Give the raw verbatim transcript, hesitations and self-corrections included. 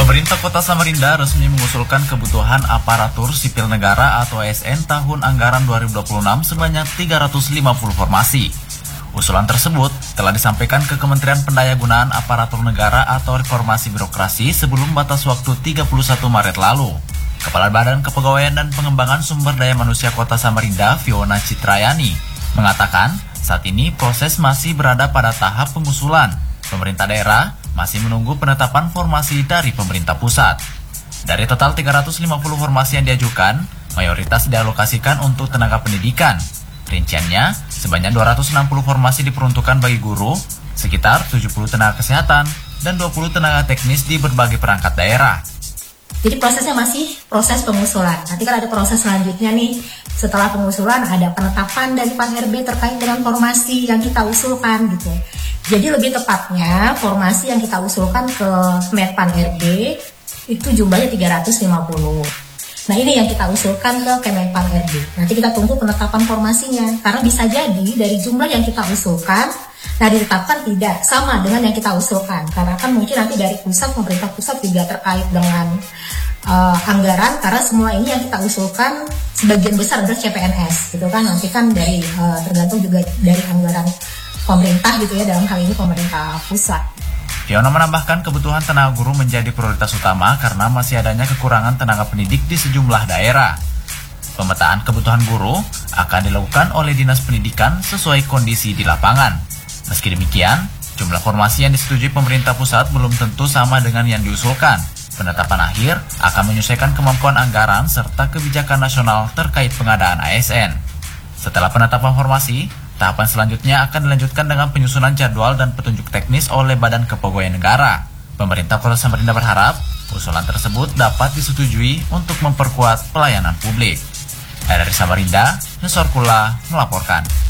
Pemerintah Kota Samarinda resmi mengusulkan kebutuhan aparatur sipil negara atau A S N tahun anggaran dua ribu dua puluh enam sebanyak tiga ratus lima puluh formasi. Usulan tersebut telah disampaikan ke Kementerian Pendayagunaan Aparatur Negara atau Reformasi Birokrasi sebelum batas waktu tiga puluh satu Maret lalu. Kepala Badan Kepegawaian dan Pengembangan Sumber Daya Manusia Kota Samarinda, Fiona Citrayani, mengatakan saat ini proses masih berada pada tahap pengusulan. Pemerintah daerah masih menunggu penetapan formasi dari pemerintah pusat. Dari total tiga ratus lima puluh formasi yang diajukan, mayoritas dialokasikan untuk tenaga pendidikan. Rinciannya, sebanyak dua ratus enam puluh formasi diperuntukkan bagi guru, sekitar tujuh puluh tenaga kesehatan, dan dua puluh tenaga teknis di berbagai perangkat daerah. Jadi prosesnya masih proses pengusulan. Nanti kan ada proses selanjutnya nih. Setelah pengusulan ada penetapan dari Pan R B terkait dengan formasi yang kita usulkan gitu. Jadi lebih tepatnya formasi yang kita usulkan ke Medpan R B itu jumlahnya tiga ratus lima puluh. Nah ini yang kita usulkan ke Kemenpan R B. Nanti kita tunggu penetapan formasinya. Karena bisa jadi dari jumlah yang kita usulkan, nah ditetapkan tidak sama dengan yang kita usulkan. Karena kan mungkin nanti dari pusat, pemerintah pusat juga terkait dengan uh, anggaran. Karena semua ini yang kita usulkan sebagian besar adalah C P N S gitu kan. Nanti kan dari uh, tergantung juga dari anggaran pemerintah gitu ya, dalam hal ini pemerintah pusat. Fiona menambahkan kebutuhan tenaga guru menjadi prioritas utama karena masih adanya kekurangan tenaga pendidik di sejumlah daerah. Pemetaan kebutuhan guru akan dilakukan oleh Dinas Pendidikan sesuai kondisi di lapangan. Meski demikian, jumlah formasi yang disetujui pemerintah pusat belum tentu sama dengan yang diusulkan. Penetapan akhir akan menyesuaikan kemampuan anggaran serta kebijakan nasional terkait pengadaan A S N. Setelah penetapan formasi, tahapan selanjutnya akan dilanjutkan dengan penyusunan jadwal dan petunjuk teknis oleh Badan Kepegawaian Negara. Pemerintah Kota Samarinda berharap usulan tersebut dapat disetujui untuk memperkuat pelayanan publik. Dari Samarinda, Nusor Kula melaporkan.